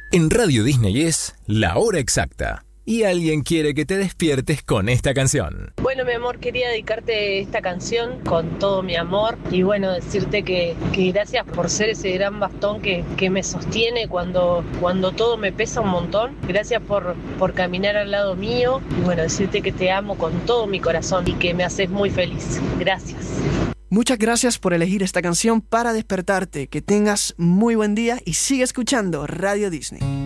En Radio Disney es la hora exacta y alguien quiere que te despiertes con esta canción. Bueno, mi amor, quería dedicarte esta canción con todo mi amor y bueno, decirte que gracias por ser ese gran bastón que me sostiene cuando todo me pesa un montón. Gracias por caminar al lado mío y bueno, decirte que te amo con todo mi corazón y que me haces muy feliz. Gracias. Muchas gracias por elegir esta canción para despertarte. Que tengas muy buen día y sigue escuchando Radio Disney.